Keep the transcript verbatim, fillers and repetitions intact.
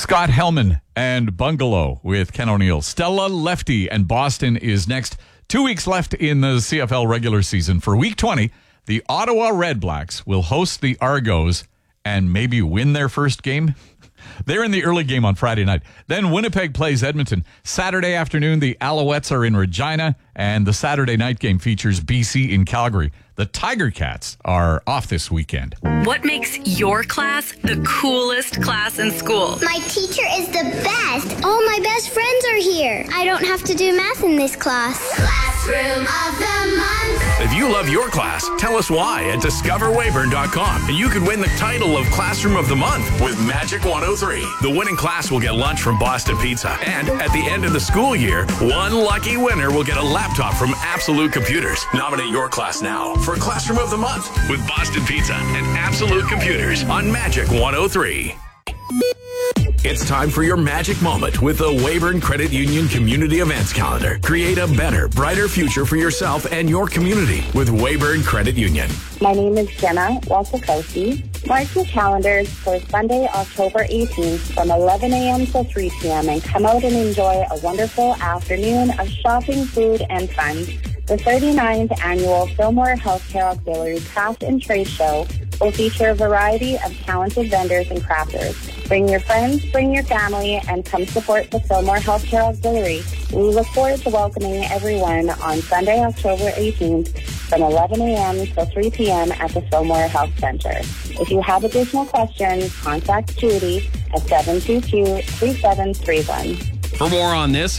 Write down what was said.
Scott Hellman and Bungalow with Ken O'Neill. Stella Lefty and Boston is next. Two weeks left in the C F L regular season. For week twenty, the Ottawa Redblacks will host the Argos and maybe win their first game. They're in the early game on Friday night. Then Winnipeg plays Edmonton. Saturday afternoon, the Alouettes are in Regina, and the Saturday night game features B C in Calgary. The Tiger Cats are off this weekend. What makes your class the coolest class in school? My teacher is the best. All my best friends are here. I don't have to do math in this class. Classroom of the Month. If you love your class, tell us why at discover weyburn dot com. And you could win the title of Classroom of the Month with Magic one oh three. The winning class will get lunch from Boston Pizza. And at the end of the school year, one lucky winner will get a laptop from Absolute Computers. Nominate your class now for Classroom of the Month with Boston Pizza and Absolute Computers on Magic one oh three. It's time for your magic moment with the Weyburn Credit Union Community Events Calendar. Create a better, brighter future for yourself and your community with Weyburn Credit Union. My name is Jenna Walsikowski. Mark your calendars for Sunday, October eighteenth from eleven a.m. to three p.m. and come out and enjoy a wonderful afternoon of shopping, food, and fun. The thirty-ninth Annual Fillmore Healthcare Auxiliary Craft and Trade Show will feature a variety of talented vendors and crafters. Bring your friends, bring your family, and come support the Fillmore Healthcare Auxiliary. We look forward to welcoming everyone on Sunday, October eighteenth from eleven a.m. till three p.m. at the Fillmore Health Center. If you have additional questions, contact Judy at seven two two, three seven three one. For more on this